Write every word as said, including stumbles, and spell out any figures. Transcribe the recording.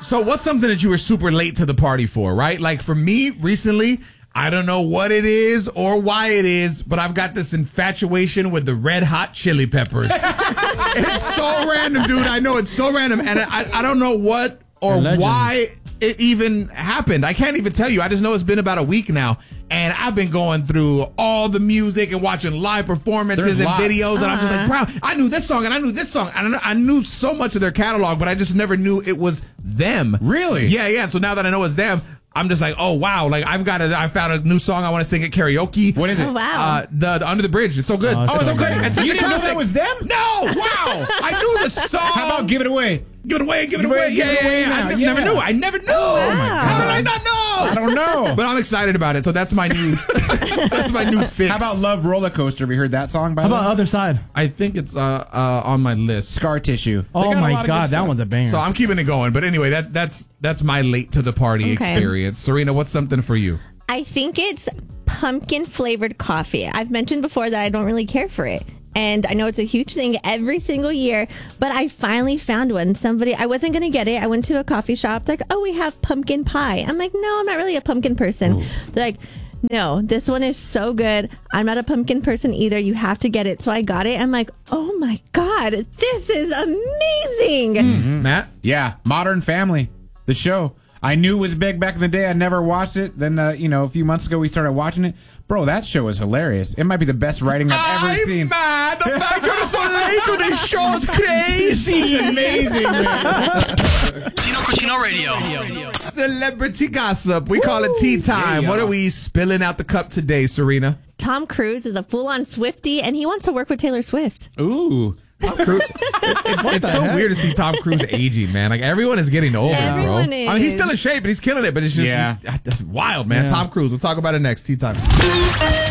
So what's something that you were super late to the party for, right? Like for me recently, I don't know what it is or why it is, but I've got this infatuation with the Red Hot Chili Peppers. It's so random, dude. I know it's so random. And I, I don't know what or why it even happened. I can't even tell you. I just know it's been about a week now. And I've been going through all the music and watching live performances There's and lots. videos. And Uh-huh. I'm just like, wow, I knew this song and I knew this song. And I knew so much of their catalog, but I just never knew it was them. Really? Yeah, yeah. So now that I know it's them, I'm just like, oh, wow. Like, I've got a, I found a new song I want to sing at karaoke. What is it? Oh, wow. Uh, the, the Under the Bridge. It's so good. Oh, it's Oh, it's so so good. good. It's such You a didn't know classic. that was them? No. Wow. I knew the song. How about Give It Away? Give it away, give it Give it away. away, Yeah, give it yeah, away yeah. I now. never, Yeah. never knew. I never knew. Oh my How did God. I not know? I don't know. But I'm excited about it. So that's my new that's my new fix. How about Love Roller Coaster? Have you heard that song by How the about way? Other Side? I think it's uh, uh on my list. Scar Tissue. They Oh got a lot my of good God, that stuff. one's a banger. So I'm keeping it going. But anyway, that that's that's my late to the party Okay. experience. Serena, what's something for you? I think it's pumpkin flavored coffee. I've mentioned before that I don't really care for it. And I know it's a huge thing every single year, but I finally found one. Somebody, I wasn't going to get it. I went to a coffee shop. They're like, oh, we have pumpkin pie. I'm like, no, I'm not really a pumpkin person. Ooh. They're like, no, this one is so good. I'm not a pumpkin person either. You have to get it. So I got it. I'm like, oh my God, this is amazing. Mm-hmm. Matt? Yeah, Modern Family, the show. I knew it was big back in the day. I never watched it. Then, uh, you know, a few months ago we started watching it. Bro, that show is hilarious. It might be the best writing I've ever I'm seen. mad. The fact you're so late to this show is crazy. It's amazing, man. Tino Cucino Radio. Celebrity gossip. We call it tea time. Yeah. What are we spilling out the cup today, Serena? Tom Cruise is a full on Swiftie and he wants to work with Taylor Swift. Ooh. Tom Cruise. It's, it's so heck? weird to see Tom Cruise aging, man. Like everyone is getting older, Everyone bro. is. I mean, he's still in shape, but he's killing it. But it's just Yeah. that's wild, man. Yeah. Tom Cruise. We'll talk about it next. Tea time.